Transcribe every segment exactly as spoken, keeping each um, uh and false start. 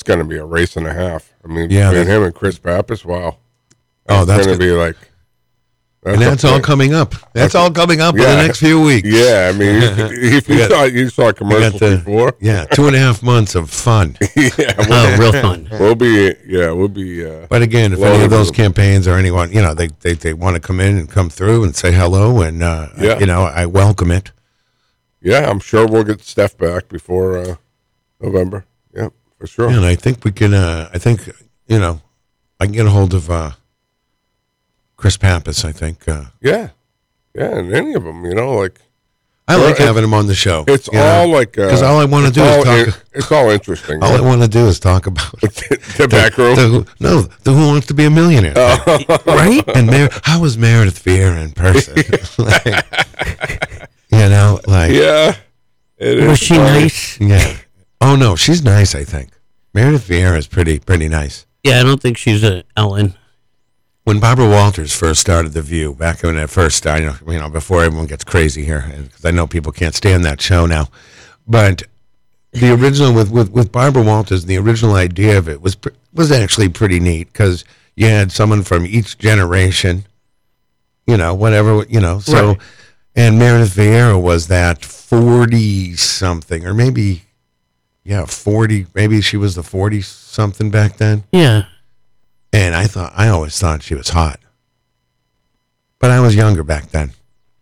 that's going to be a race and a half. I mean, Yeah, between that's- him and Chris Pappas, wow. Oh, that's going to good. be like. That's And that's a all thing. coming up. That's, That's all coming up yeah. in the next few weeks. Yeah, I mean, if you got- saw you saw commercials the- before, Yeah, two and a half months of fun. yeah, we'll, Oh, real fun. we'll be yeah, we'll be. Uh, But again, if Loaded any of those with- campaigns or anyone, you know, they, they, they want to come in and come through and say hello, and, uh, Yeah. you know, I welcome it. yeah, I'm sure we'll get Steph back before uh, November. Yeah, for sure. And I think we can, uh, I think, you know, I can get a hold of uh, Chris Pappas, I think. Uh, Yeah, yeah, and any of them, you know, like I Well, like it- having him on the show. it's you all know? like Because uh, all I want to it's do is all talk. in- it's all interesting. all I want to do is talk about the back room. the who, no, the Who Wants to Be a Millionaire, thing. right? And Mar- how was Meredith Vieira in person? Like, you know, like yeah, it is Was she funny. nice? yeah. Oh no, she's nice. I think Meredith Vieira is pretty pretty nice. Yeah, I don't think she's a Ellen. When Barbara Walters first started The View, back when it first started, you know, before everyone gets crazy here, because I know people can't stand that show now, but the original with, with, with Barbara Walters, the original idea of it was pr- was actually pretty neat, because you had someone from each generation, you know, whatever, you know, so, Right. and Meredith Vieira was that forty-something, or maybe, yeah, forty, maybe she was the forty-something back then. Yeah. And I thought, I always thought she was hot. But I was younger back then.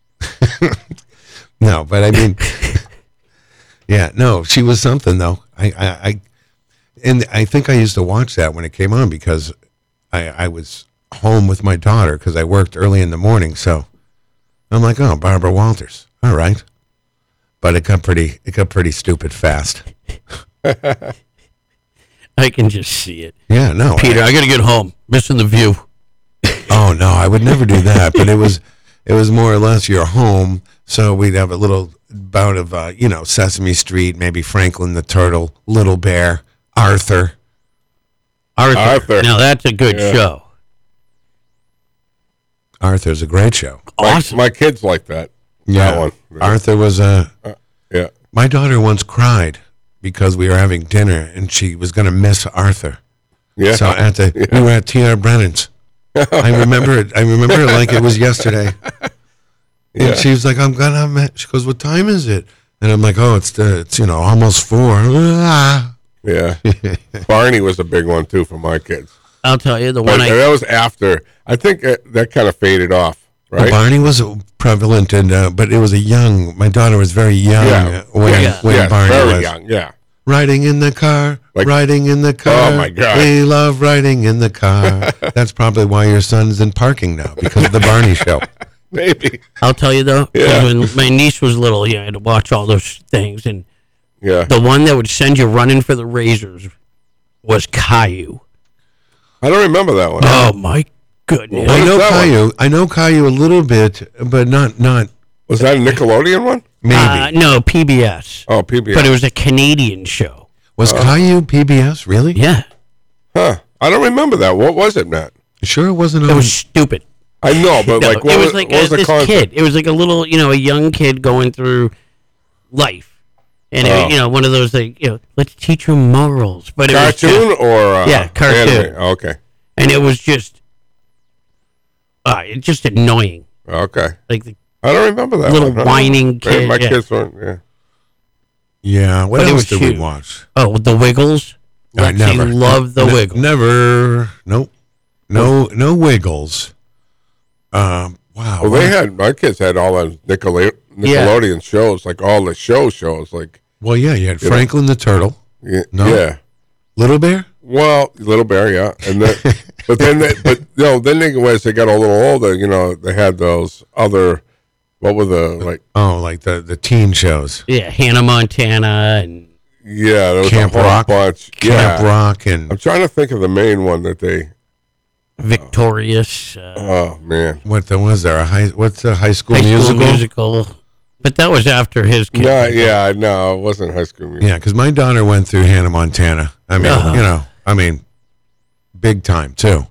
No, but I mean, yeah, no, she was something though. I, I, I, and I think I used to watch that when it came on, because I, I was home with my daughter because I worked early in the morning. So I'm like, oh, Barbara Walters. All right. But it got pretty, it got pretty stupid fast. I can just see it. Yeah, no. Peter, I got to get home. Missing the view. Oh no, I would never do that. But it was, it was more or less your home. So we'd have a little bout of, uh, you know, Sesame Street, maybe Franklin the Turtle, Little Bear, Arthur. Arthur. Arthur. Now, that's a good Yeah. show. Arthur's a great show. My, Awesome. my kids like that. Yeah, That one. Arthur was a. Yeah. My daughter once cried because we were having dinner and she was going to miss Arthur. Yeah. So at the Yeah. we were at T R Brennan's. I remember it. I remember it like it was yesterday. Yeah. And she was like, "I'm gonna." ma-" She goes, "What time is it?" And I'm like, "Oh, it's the, it's you know almost four." Ah. Yeah. Barney was a big one too for my kids. I'll tell you, the But one I... that was after. I think uh, that kind of faded off, Well, right? Barney was prevalent, and uh, but it was a young. My daughter was very young Yeah. when Yeah. when yeah, Barney very was young. Yeah. riding in the car, Like- riding in the car. Oh, my God. We love riding in the car. That's probably why your son's in parking now, because of the Barney show. Maybe. I'll tell you, though, 'cause Yeah. when my niece was little, you know, I had to watch all those things, and Yeah. the one that would send you running for the razors was Caillou. I don't remember that one. Oh, my goodness. What I is know that one? Caillou. I know Caillou a little bit, but not not Was that a Nickelodeon one? maybe. Uh, no, P B S. Oh, P B S. But it was a Canadian show. was Caillou P B S really? Yeah. Huh. I don't remember that. What was it, Matt? You sure it wasn't It on? was stupid. I know, but No, like, what it was, was, like what a, was the this concept? kid. It was like a little, you know, a young kid going through life. And, it, Oh. you know, one of those, like, you know, let's teach him morals. But it was Cartoon just, or uh, Yeah, cartoon. anime? Oh, okay. and it was just, uh, it just annoying. Okay. Like the I don't remember that little one. I don't whining know. Maybe kid. My yeah. kids weren't. Yeah. Yeah. What But it else was did we huge. watch? Oh, the Wiggles. I Lexi never loved the Ne- Wiggles. Never. Nope. No. No Wiggles. Um. Wow. Well, they had my kids had all the Nickelode- Nickelodeon shows, like all the show shows, like Well, yeah. You had You know. Franklin the Turtle, yeah, No. yeah. Little Bear. Well, Little Bear, yeah, and then but then they, but you know then they as they got a little older, you know, they had those other what were the like Oh, like the the teen shows. Yeah, Hannah Montana and yeah, there was Camp a whole Rock. bunch. Camp yeah. Rock and I'm trying to think of the main one that they. Victorious. Uh, Oh man, what the was there a high what's a high school High musical? School Musical. But that was after his kid. no, yeah, no, it wasn't High School Musical. Yeah, because my daughter went through Hannah Montana. I mean, Uh-huh. you know, I mean, big time too.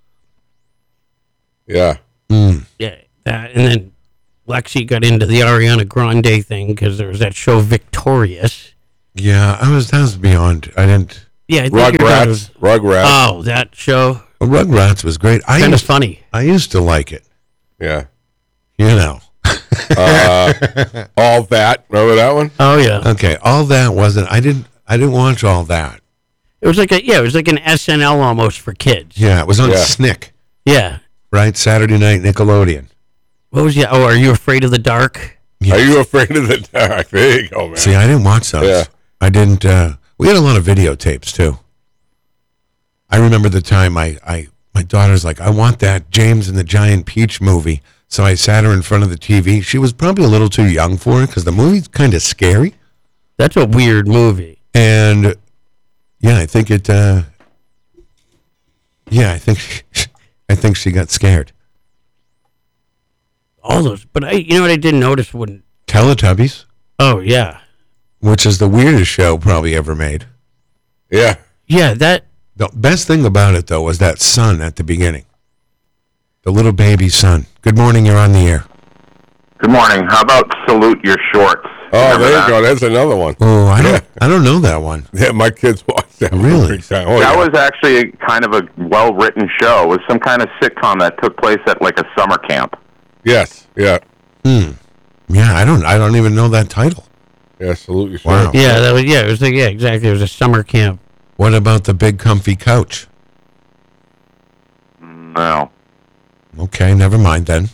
Yeah, Mm. Yeah, that, and then Lexi got into the Ariana Grande thing because there was that show Victorious. Yeah, I was that was beyond. I didn't. Yeah, I think you're talking- Rugrats. Rugrats. Oh, that show. Well, Rugrats was great. I Kind of used, funny. I used to like it. Yeah. You know. Uh, all that. Remember that one? Oh yeah. Okay, all that wasn't. I didn't. I didn't watch all that. It was like a yeah, it was like an S N L almost for kids. Yeah, it was on Yeah. S N C C, Yeah. right? Saturday night Nickelodeon. What was yeah? Oh, are you afraid of the dark? Yeah. Are you afraid of the dark? There you go, man. See, I didn't watch those. Yeah. I didn't. Uh, we had a lot of videotapes too. I remember the time I, I, my daughter's like, I want that James and the Giant Peach movie. So I sat her in front of the T V. She was probably a little too young for it because the movie's kind of scary. That's a weird movie. And yeah, I think it. Uh, yeah, I think. I think she got scared. All those, but I, you know what I didn't notice when. Teletubbies, Oh yeah, which is the weirdest show probably ever made. Yeah. yeah. That The best thing about it, though, was that son at the beginning. The little baby son. Good morning, you're on the air. Good morning. How about salute your shorts? Oh, Remember there that? you go. That's another one. Oh, I don't, Yeah. I don't know that one. Yeah, my kids watch that. one Really? big time. Oh, That yeah. was actually a, kind of a well-written show. It was some kind of sitcom that took place at like a summer camp. Yes. Yeah. Yeah, I don't, I don't even know that title. Yeah. Salute your Wow. shirt. yeah, that was yeah. It was like yeah, exactly. It was a summer camp. What about the big comfy couch? No. Okay, never mind then.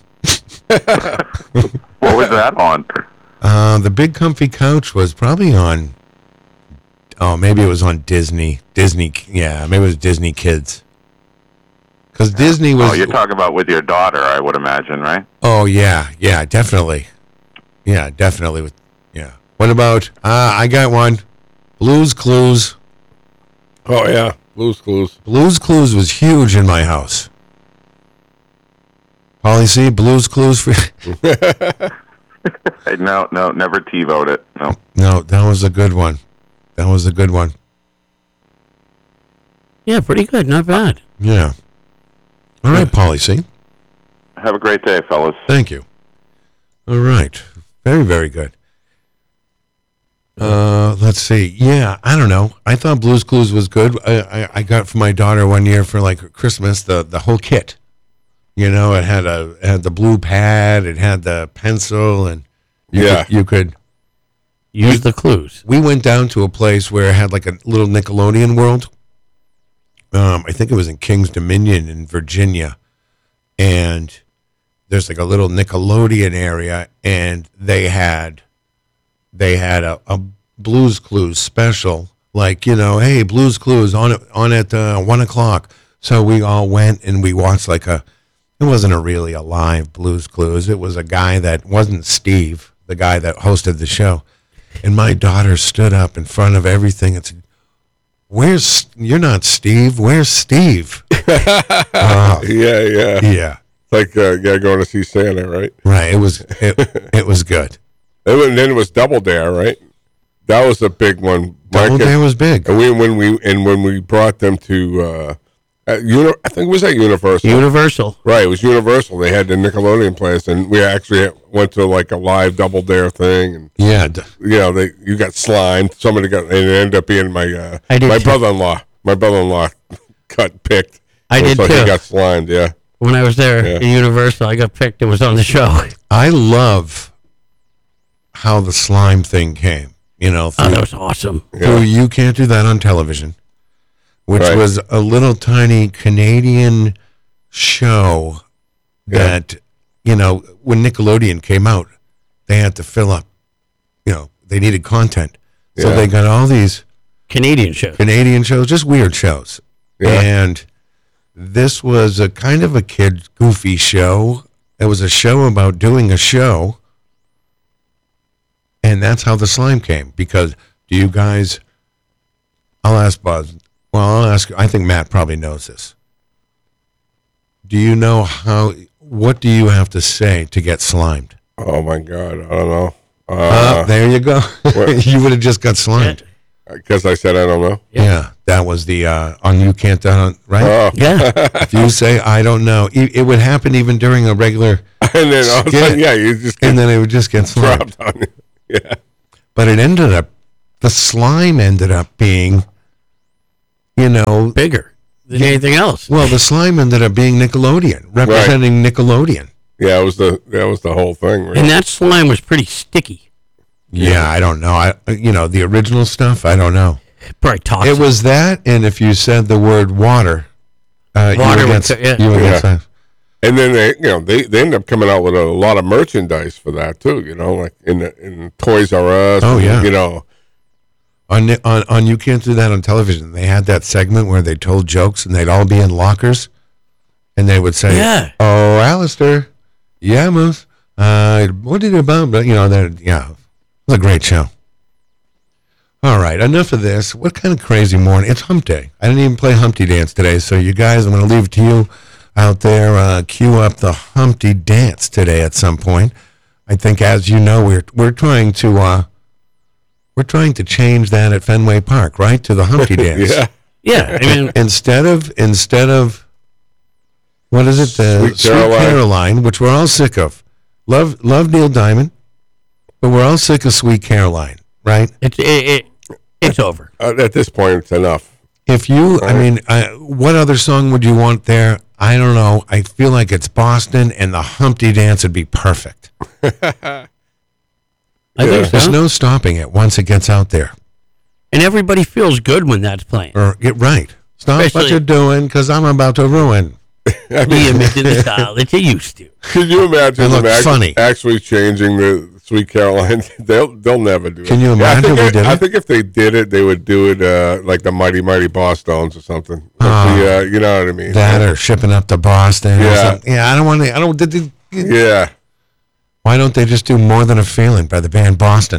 What was that on? Uh, the big comfy couch was probably on. Oh, maybe it was on Disney. Disney, yeah, maybe it was Disney Kids. Because Disney was. Oh, you're talking about with your daughter, I would imagine, right? Oh yeah, yeah, definitely. Yeah, definitely. With yeah. What about? Uh, I got one. Blues Clues. Oh yeah. Blues Clues. Blues Clues was huge in my house. Polly C, Blues Clues for. Hey, no, no, never TiVoed it. No. No, that was a good one. That was a good one. Yeah, pretty good. Not bad. Yeah. All right, Polly C. Have a great day, fellas. Thank you. All right. Very, very good. Uh, let's see. Yeah, I don't know. I thought Blues Clues was good. I, I, I got for my daughter one year for like Christmas the, the whole kit. You know, it had a it had the blue pad, it had the pencil, and you Yeah. could, you could. Use the clues. We went down to a place where it had like a little Nickelodeon world. Um, I think it was in Kings Dominion in Virginia, and there's like a little Nickelodeon area, and they had they had a, a Blues Clues special, like, you know, hey, Blues Clues on it on at uh, one o'clock. So we all went and we watched like a. It wasn't a really a live Blues Clues. It was a guy that wasn't Steve, the guy that hosted the show, and my daughter stood up in front of everything and said, "Where's you're not Steve? Where's Steve?" Yeah. Yeah. Yeah, Like uh, yeah, going to see Santa, right? right. It was it, it was good. And then then it was Double Dare, right? That was a big one. My Double kids- Dare was big. And we when we and when we brought them to, uh, at Uni- I think it was at Universal. Universal. Right, it was Universal. They had the Nickelodeon place, and we actually went to like a live Double Dare thing, and Yeah, d- you know, they you got slimed. Somebody got, and it ended up being my uh, I did my too. brother-in-law. My brother-in-law got picked. I did so too. He got slimed. Yeah, When I was there Yeah. at Universal, I got picked and was on the show. I love how the slime thing came. You know, Oh, through, that was awesome. through you can't do that on television, which Right. was a little tiny Canadian show Yeah. that, you know, when Nickelodeon came out, they had to fill up. You know, they needed content, so Yeah. they got all these Canadian show. Canadian shows, just weird shows. Yeah. And this was a kind of a kid goofy show. It was a show about doing a show. And that's how the slime came. Because do you guys, I'll ask Buzz. Well, I'll ask, I think Matt probably knows this. Do you know how, what do you have to say to get slimed? Oh my God, I don't know. Uh, Uh, there you go. what? You would have just got slimed. Because I said I don't know. Yeah. That was the, uh, on You Can't, uh, right? Oh, Yeah. If you say I don't know, it, it would happen even during a regular, and then all of a Skit. sudden, yeah, you just get and then it would just get slimed. dropped on you. Yeah, But it ended up, the slime ended up being you know, Bigger than anything else. well, the slime ended up being Nickelodeon, representing Nickelodeon. Yeah, it was the that was the whole thing. Right? And that slime was pretty sticky. Yeah, I don't know. I you know the original stuff. I don't know. Probably toxic. It was that, and if you said the word water, uh, Water you would against co- yeah. you Yeah. against that. And then they, you know, they, they end up coming out with a lot of merchandise for that too. You know, like in the, in Toys R Us. Oh, yeah. You know, On, Ni- on on you can't do that on television. They had that segment where they told jokes and they'd all be in lockers, and they would say, Yeah. "Oh, Alistair, yeah, Moose, uh, what did you about?" But you know, that yeah, it was a great show. All right, enough of this. What kind of crazy morning? It's Hump Day. I didn't even play Humpty Dance today, so you guys, I'm going to leave it to you out there. Uh, cue up the Humpty Dance today at some point. I think, as you know, we're we're trying to. Uh, We're trying to change that at Fenway Park, right, to the Humpty Dance. yeah. Yeah, I mean, Instead of instead of what is it, the Sweet Caroline. Caroline, which we're all sick of. Love love Neil Diamond, but we're all sick of Sweet Caroline, right? it's it, it it's over. Uh, at this point, it's enough. If you, I mean, I, what other song would you want there? I don't know. I feel like it's Boston, and the Humpty Dance would be perfect. I think There's so. no stopping it once it gets out there. And everybody feels good when that's playing. Or get right. Stop what Especially- you're doing, because I'm about to ruin. I Be mean, in the style that you used to. could you imagine It them looked act- funny. actually changing the Sweet Caroline? they'll they'll never do it. Can you Yeah, I imagine think we it- did I it? think if they did it, they would do it uh, like the Mighty Mighty Boss Stones or something. Like Ah. the, uh, you know what I mean? That or shipping up to Boston. Or Yeah. something. Yeah, I don't want to. I don't. Did, did, Yeah. why don't they just do More Than a Feeling by the band Boston?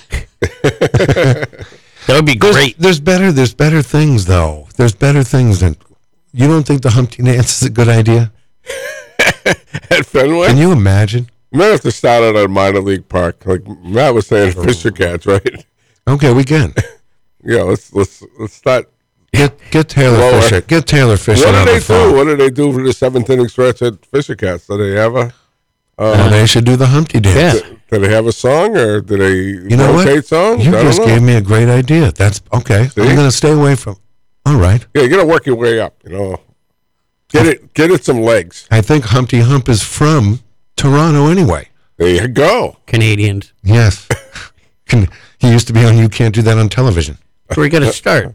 That would be There's, great. there's better. There's better things though. There's better things than. You don't think the Humpty Dance is a good idea? At Fenway? Can you imagine? You might have to start at a minor league park, like Matt was saying, Fisher Cats, right? Okay, we can Yeah, let's let's let's start. get get Taylor Lower. Fisher. Get Taylor Fisher What on did the they phone. do? What did they do for the seventh inning stretch at Fisher Cats? Did they have a Well, they should do the Humpty Dance. Yeah. did they have a song or did they You know what? rotate songs? You I don't just know. gave me a great idea. That's okay. See? I'm going to stay away from. All right. Yeah, you got to work your way up. You know, get it get it some legs. I think Humpty Hump is from Toronto anyway. There you go. Canadians. Yes. Can- he used to be on You Can't Do That on Television. That's where we got to start.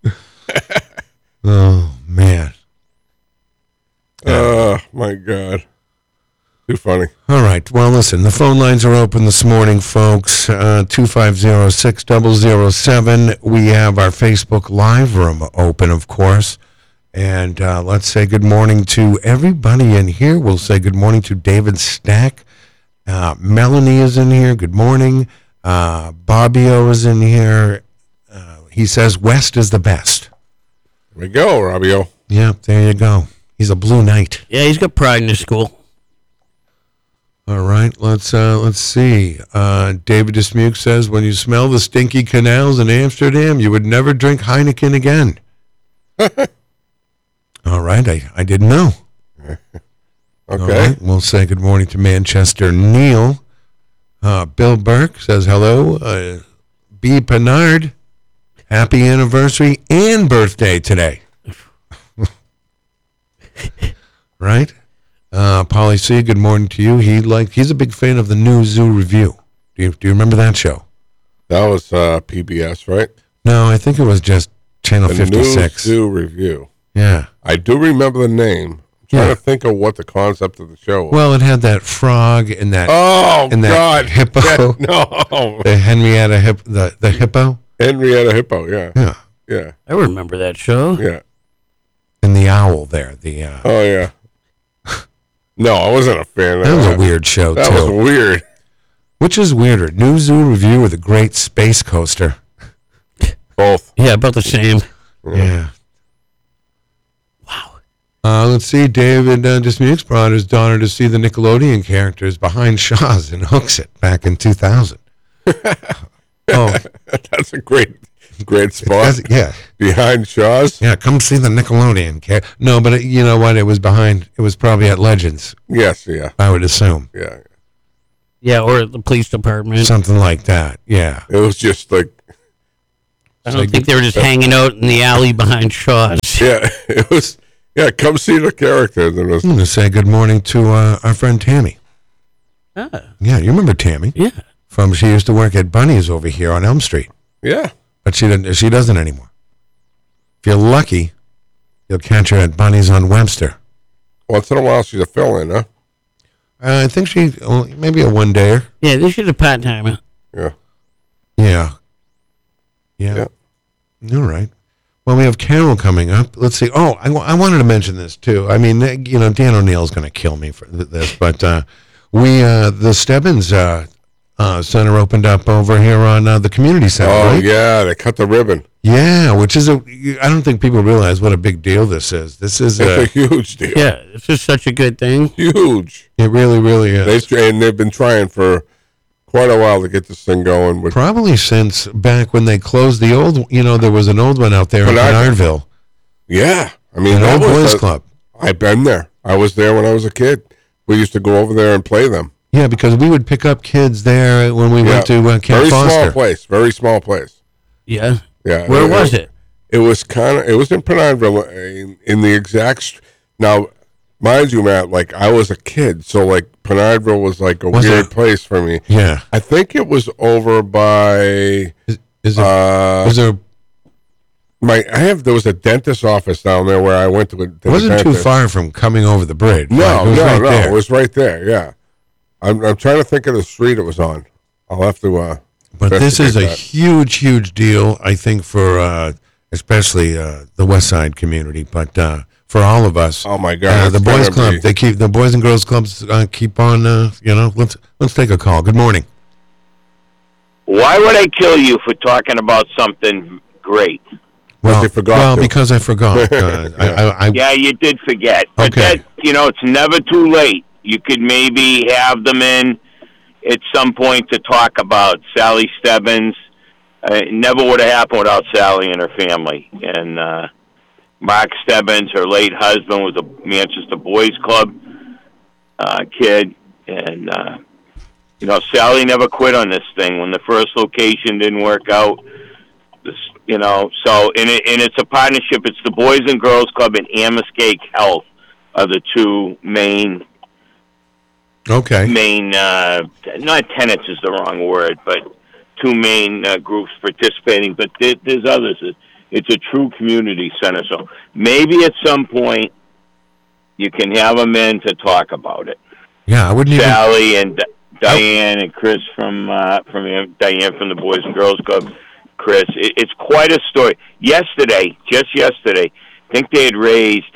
Oh, man. Oh my God, too funny. All right. Well, listen, the phone lines are open this morning, folks. Uh, two five zero, six zero zero seven. We have our Facebook Live room open, of course. And uh, let's say good morning to everybody in here. We'll say good morning to David Stack. Uh, Melanie is in here. Good morning. Uh, Bobbio is in here. Uh, he says West is the best. There we go, Robbio. Yeah, there you go. He's a blue knight. Yeah, he's got pride in his school. All right, let's uh, let's see. Uh, David Dismuke says, when you smell the stinky canals in Amsterdam, you would never drink Heineken again. All right, I, I didn't know. Okay. All right, we'll say good morning to Manchester Neil. Uh, Bill Burke says hello. Uh, B. Pennard, happy anniversary and birthday today. Right? Uh, Polly C., good morning to you. He like he's a big fan of the new Zoo Review. Do you, do you remember that show? That was uh, P B S, right? No, I think it was just Channel The fifty-six. New Zoo Review. Yeah. I do remember the name. I'm trying Yeah. to think of what the concept of the show was. Well, it had that frog and that oh and that God, hippo. no, the Henrietta hip the, the hippo. Henrietta Hippo. Yeah, Yeah. yeah, I remember that show. yeah. And the owl there. The uh, Oh yeah. No, I wasn't a fan of that was that. a weird show That too. was weird. Which is weirder, New Zoo Review or the Great Space Coaster? Both. Yeah, about the same. Yeah. Wow. Uh, let's see. David uh, Dismuke's brought his daughter to see the Nickelodeon characters behind Shaw's and Hooks It back in two thousand. Oh, That's a great, great spot that's- yeah. behind Shaw's. Yeah, come see the Nickelodeon. Ca- no, but it, you know what? It was behind. It was probably at Legends, Yes, yeah, I would assume. yeah. Yeah, or the police department. Something like that. Yeah. It was just like I don't think they were just hanging out in the alley behind Shaw's. Yeah, it was. Yeah, come see the characters. And it was, I'm going to say good morning to uh, our friend Tammy. Ah, Yeah, you remember Tammy? yeah. From she used to work at Bunny's over here on Elm Street, yeah. but she doesn't. She doesn't anymore. If you're lucky, you'll catch her at Bunny's on Webster. Once in a while, she's a fill-in, huh? Uh, I think she oh, maybe a one dayer. Yeah, this is a part timer. Yeah. Yeah. Yeah. All right. Well, we have Carol coming up. Let's see. Oh, I, I wanted to mention this too. I mean, you know, Dan O'Neill's going to kill me for th- this, but uh, we uh, the Stebbins uh, uh, Center opened up over here on uh, the community center. Oh, right? yeah, they cut the ribbon. Yeah, which is a. I don't think people realize what a big deal this is. This is It's a, a huge deal. Yeah, this is such a good thing. Huge. it really, really is. They've, and they've been trying for quite a while to get this thing going. With, Probably since back when they closed the old. You know, there was an old one out there in Bernardville. Bernardville, yeah. I mean, an that old was boys a- club. I've been there. I was there when I was a kid. We used to go over there and play them. Yeah, because we would pick up kids there when we went Yeah. to uh, Camp Very Foster. small place. Very small place. Yeah. Yeah. Where was it? It was kind of. It was in Penardville, in, in the exact. St- now, mind you, Matt, like I was a kid, so like Penardville was like a Was weird it? place for me. Yeah. I think it was over by. Is, is it? Uh, was there? my I have there was a dentist office down there where I went to. A, to It the wasn't too dentist. far from coming over the bridge. No, right? It was no, right no. there. It was right there. Yeah, I'm I'm trying to think of the street it was on. I'll have to. Uh, But this is a investigate that. huge, huge deal, I think, for uh, especially uh, the West Side community, but uh, for all of us. Oh my God! Uh, it's the boys gonna club, be- they keep the boys and girls clubs uh, keep on. Uh, you know, let's let's take a call. Good morning. Why would I kill you for talking about something great? Well, you forgot well, to. because I forgot. Uh, I, I, I, Yeah, you did forget. But Okay. that, you know, it's never too late. You could maybe have them in at some point to talk about Sally Stebbins. Uh, it never would have happened without Sally and her family. And uh, Mark Stebbins, her late husband, was a Manchester Boys Club uh, kid. And, uh, you know, Sally never quit on this thing. When the first location didn't work out, this, you know, so, and, it, and it's a partnership. It's the Boys and Girls Club and Amoskeag Health are the two main okay. main, uh, not tenants is the wrong word, but two main uh, groups participating. But there, there's others. It- It's a true community center. So maybe at some point you can have them in to talk about it. Yeah, I wouldn't even. Sally and D- Diane and Chris from uh, from Diane from the Boys and Girls Club. Chris, it, it's quite a story. Yesterday, just yesterday, I think they had raised.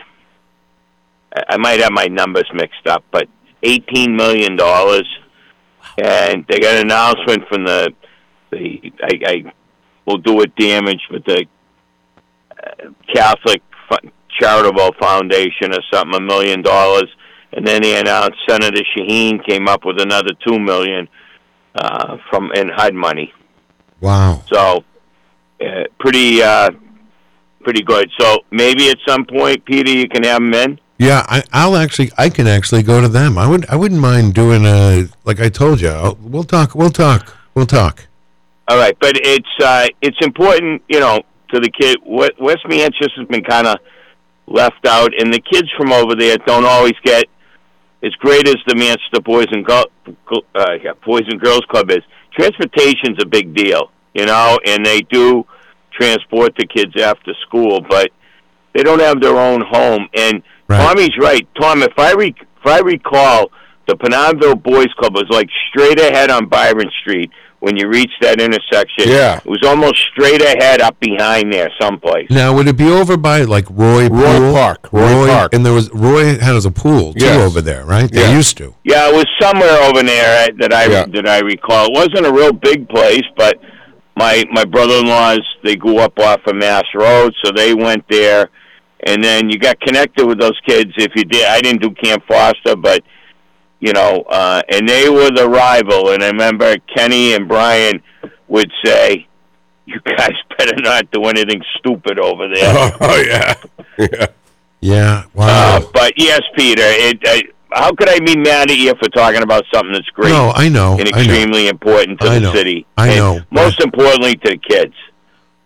I I might have my numbers mixed up, but eighteen million dollars, and they got an announcement from the the I, I will do it damage, but the uh, Catholic F- Charitable Foundation or something, a million dollars, and then they announced Senator Shaheen came up with another two million uh, from in H U D money. Wow. So uh, pretty uh, pretty good. So maybe at some point, Peter, you can have them in. Yeah, I, I'll actually. I can actually go to them. I would. I wouldn't mind doing a. Like I told you, I'll, we'll talk. We'll talk. We'll talk. All right, but it's uh, it's important, you know, to the kid. West West Manchester's been kind of left out, and the kids from over there don't always get as great as the Manchester Boys and Girl, uh, yeah, Boys and Girls Club is. Transportation's a big deal, you know, and they do transport the kids after school, but they don't have their own home. And Right. Tommy's right, Tom. If I re- if I recall, the Penardville Boys Club was like straight ahead on Byron Street. When you reach that intersection, Yeah. it was almost straight ahead up behind there, someplace. Now, would it be over by like Roy Roy Pool? Park, Roy Park. And there was Roy has a pool too Yes. over there, right? They Yeah. used to. Yeah, it was somewhere over there that I Yeah. that I recall. It wasn't a real big place, but my my brother-in-laws, they grew up off of Mass Road, so they went there, and then you got connected with those kids. If you did, I didn't do Camp Foster, but you know, uh, and they were the rival. And I remember Kenny and Brian would say, "You guys better not do anything stupid over there." Oh yeah, yeah. Yeah. Wow. Uh, but yes, Peter, it, uh, how could I be mad at you for talking about something that's great no, I know. and I know. extremely important to I the know. city? I and know. most importantly, to the kids.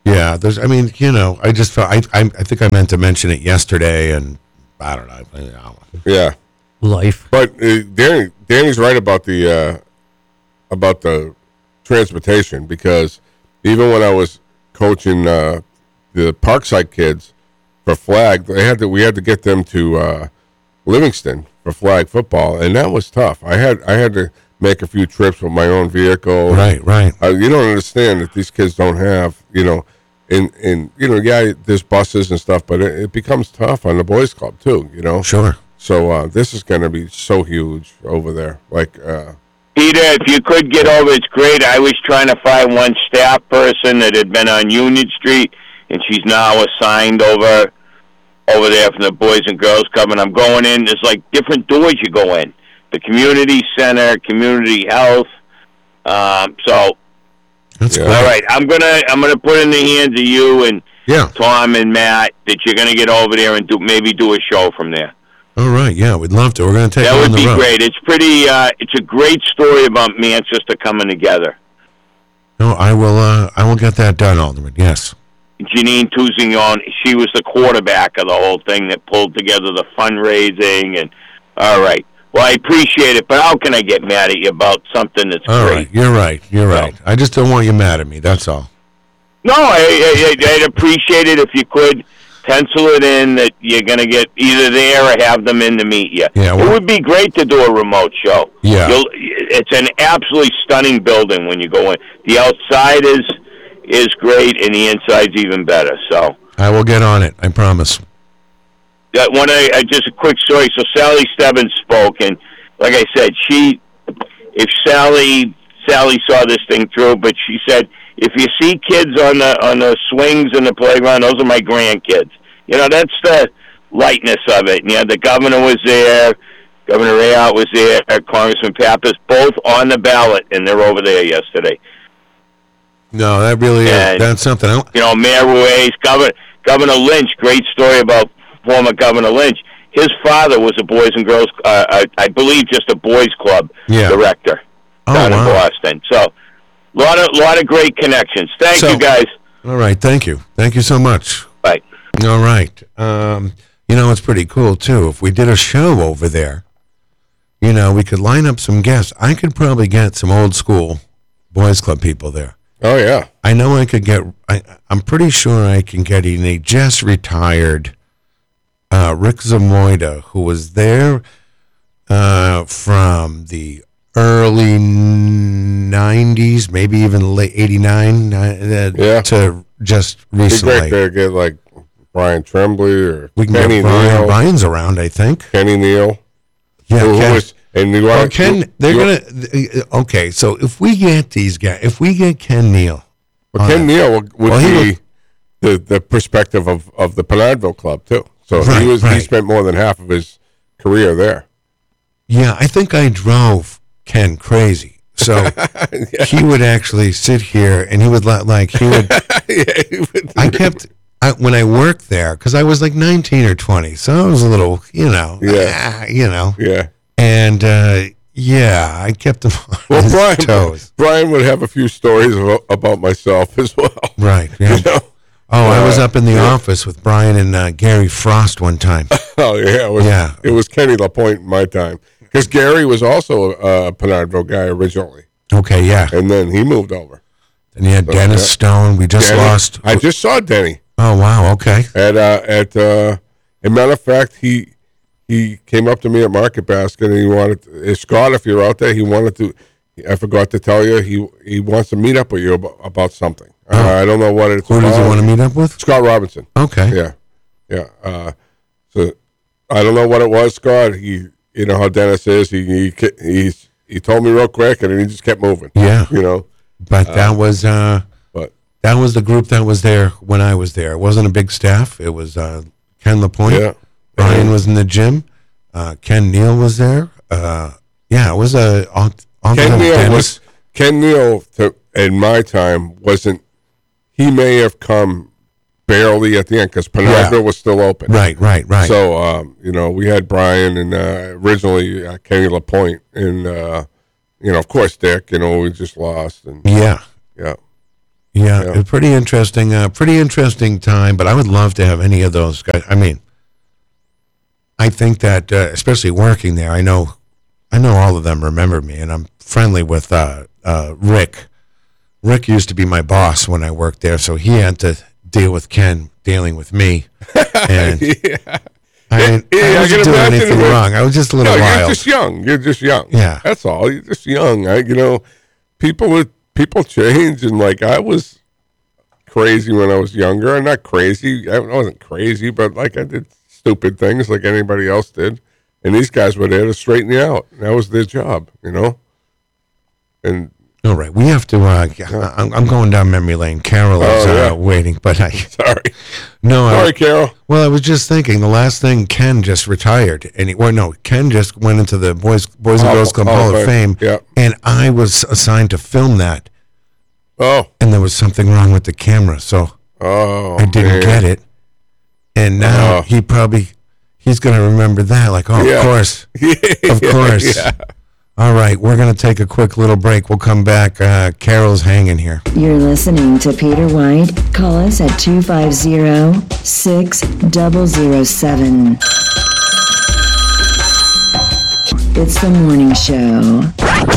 Yeah, there's. I mean, you know, I just felt. I, I, I think I meant to mention it yesterday, and I don't know. I don't know. Yeah, Life. but uh, Danny, Danny's right about the uh, about the transportation, because even when I was coaching uh, the Parkside kids for flag, they had to. We had to get them to uh, Livingston for flag football, and that was tough. I had I had to make a few trips with my own vehicle. Right, right. Uh, you don't understand that these kids don't have, you know, in in you know, yeah, there's buses and stuff, but it, it becomes tough on the boys' club too. You know, Sure. so uh, this is going to be so huge over there. Like, uh, Peter, if you could get over, it's great. I was trying to find one staff person that had been on Union Street, and she's now assigned over over there from the Boys and Girls Club. And I'm going in. There's like different doors you go in. The community center, community health. Um, so, That's Yeah. great. all right, I'm gonna I'm gonna put in the hands of you and Yeah. Tom and Matt that you're gonna get over there and do maybe do a show from there. All right. Yeah, we'd love to. We're going to take That it on would the be road. great. It's pretty. Uh, it's a great story about Manchester coming together. No, I will. Uh, I will get that done, Alderman. Yes. Janine Tousignon, she was the quarterback of the whole thing that pulled together the fundraising. And all right, well, I appreciate it, but how can I get mad at you about something that's All great? right. You're right. You're right. I just don't want you mad at me. That's all. No, I, I, I'd appreciate it if you could pencil it in that you're going to get either there or have them in to meet you. Yeah, it well- would be great to do a remote show. Yeah. You'll, it's an absolutely stunning building when you go in. The outside is is great, and the inside's even better. So, I will get on it. I promise. uh, one, I, I, just a quick story. So Sally Stebbins spoke, and like I said, she, if Sally, Sally saw this thing through, but she said, if you see kids on the on the swings in the playground, those are my grandkids. You know, that's the lightness of it. And, you know, the governor was there, Governor Rayout was there, Congressman Pappas, both on the ballot, and they're over there yesterday. No, that really And- is. That's something. I, You know, Mayor Ruiz, Governor Governor Lynch. Great story about former Governor Lynch. His father was a Boys and Girls, uh, I, I believe, just a boys club Yeah. director Oh, down in wow. Boston. So, lot of lot of great connections. Thank So- you, guys. all right. Thank you. Thank you so much. Bye. All right. Um, you know, it's pretty cool, too. If we did a show over there, you know, we could line up some guests. I could probably get some old school boys club people there. oh yeah, I know I could get, I, I'm pretty sure I can get in a just retired uh, Rick Zamoida, who was there uh, from the early nineties, maybe even late eighty-nine, uh, Yeah. to just it'd be great recently. to get like Brian Tremblay or We can Kenny get Brian. Neal. Brian's around, I think. Kenny Neal. Yeah, who, who Ken. was, and you Well, want Ken, they're you- gonna. uh, Okay, so if we get these guys, if we get Ken Neal, Well, on Ken it- Neal would, would Well, he be the, the perspective of, of the Penardville Club too. So Right, he was he right. spent more than half of his career there. yeah, I think I drove Ken crazy. So he would actually sit here and he would let, like he would. Yeah, he would- I kept I, when I worked there because I was like nineteen or twenty, so I was a little, you know, Yeah. ah, you know, yeah. and uh, yeah, I kept him on Well, his Brian toes. Brian would have a few stories about, about myself as well. Right. Yeah. You know? Oh, I was Uh, up in the yeah. office with Brian and uh, Gary Frost one time. Oh yeah, it was, Yeah. It was Kenny Lapointe in my time because Gary was also a, a Penardville guy originally, Okay, yeah. and then he moved over. And you had Dennis yeah. Stone. We just Denny- lost. I just saw Denny Oh wow. Okay. at uh, at. Uh, as a matter of fact, he he came up to me at Market Basket and he wanted to, uh, Scott, if you're out there, he wanted to. I forgot to tell you, he he wants to meet up with you about, about something. Uh, I don't know what it's Who about. does he want to meet up with? Scott Robinson. Okay. Yeah, yeah. Uh, so I don't know what it was, Scott. He, you know how Dennis is. He he he's, he told me real quick, and then he just kept moving. Yeah. You know, But that was uh, but that was the group that was there when I was there. It wasn't a big staff. It was uh, Ken Lapointe. yeah, Brian was in the gym. Uh, Ken Neal was there. Uh, yeah, it was a all, all Ken the Neal Dennis. was Ken Neal. To, in my time, wasn't. He may have come barely at the end because Penardville Yeah. was still open. Right, right, right. So um, you know, we had Brian and uh, originally uh, Kenny Lapointe, and uh, you know, of course, Dick. You know, we just lost, and yeah. yeah. Yeah, Yeah. a pretty interesting, uh, pretty interesting time. But I would love to have any of those guys. I mean, I think that, uh, especially working there, I know, I know all of them remember me, and I'm friendly with uh, uh, Rick. Rick used to be my boss when I worked there, so he had to deal with Ken dealing with me. And yeah. I, didn't, Yeah, I I wasn't can doing imagine anything Rick- wrong. I was just a little No, wild. you're just young. You're just young. Yeah. That's all. You're just young. I, you know, people would, people change, and like I was crazy when I was younger. I'm not crazy. I wasn't crazy, but like I did stupid things like anybody else did. And these guys were there to straighten you out. That was their job, you know? And All right, we have to. Uh, I'm, I'm going down memory lane. Carol is Oh, yeah. uh, waiting, but I sorry. no. I, Sorry, Carol. well, I was just thinking the last thing Ken just retired, and he, well, no, Ken just went into the Boys Boys and Hall- Girls Club Hall Hall of of Fame, Fame, yeah. and I was assigned to film that, Oh. and there was something wrong with the camera, so Oh. I didn't man. get it, and now Oh. he probably he's going to remember that, like, oh, Yeah. of course, of course. Yeah. All right, we're going to take a quick little break. We'll come back. Uh, Carol's hanging here. You're listening to Peter White. Call us at two five zero, six zero zero seven. It's the morning show.